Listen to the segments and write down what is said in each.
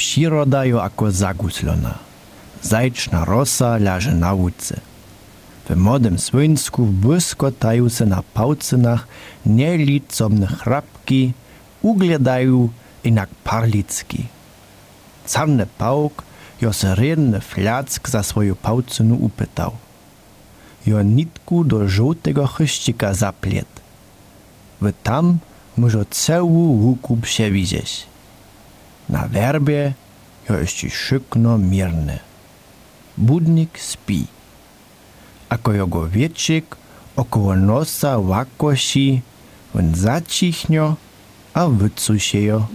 Przyroda jo ako zaguslona. Zajčna rosa leży na łuce. W młodym słońsku błyskotają se na pałcynach nielitsomne chrapki, ugledają inak parlicki. Czarny pałk jo se redny flack za swoją pałcynu upytał. Jo nitku do żółtego chryścika zapliet. W tam może całą łuku przewidzieć. Na werbie jo jeszcze szykno mirne. Budnik spi. Ako jego wieczek około nosa łakosi, on zacichnie, a wycusiejo.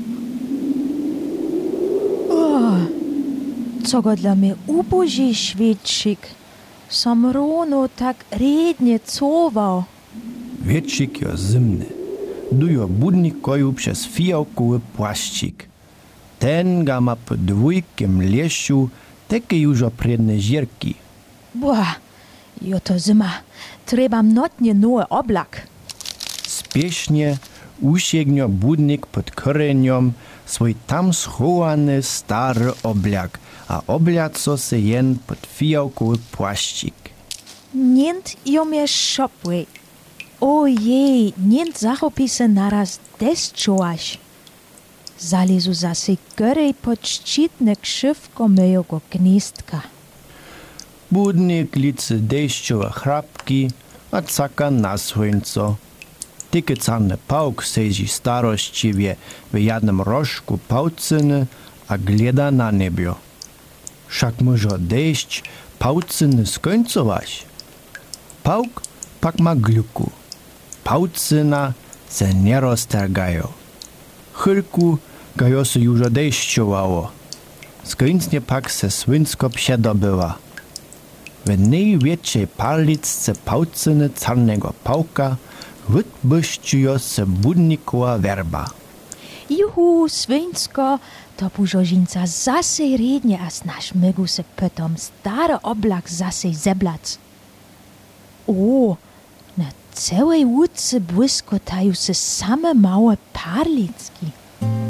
O, co go dla mnie uboży świeczek. Som rono tak rednie cował. Wieczek jo zimny. Dujo budnikoju przez fijałkowy płaszczyk. Ten ga ma po dwójkim lesiu takie już predne żierki. Boah, jo to zima. Trebam notnie nowy oblak. Spiesznie usięgnio budnik pod koreniom swój tam schowany stary oblak, a oblaco se jen pod fijałkowy płaszczyk. Nient jo mnie szopły. Ojej, nient zachopi se naraz deszczować. Zalezu zase görej pod ščitne kšivko mojego gnizdka. Budnik lice deščove chrapki, a caka na słońco. Tyky carny pałk seži starościwie w jednym rożku pałcyny, a gleda na niebio. Wszak może deszcz pałcyny skońcować. Pałk pak ma gluku. Pałcyna se nie roztergają. Chylku gajo se już deszczowało. Skończnie pak se słynsko przedobywa. W największej parlicce pałcyny czarnego pałka wytbłyszczuje se budnikowa werba. Juhu, svinsko, to pužožinca zase rednie, a snaž mygu se potom stary oblak zase zeblac. O, na całej łuce błyskotają se same małe parlicki.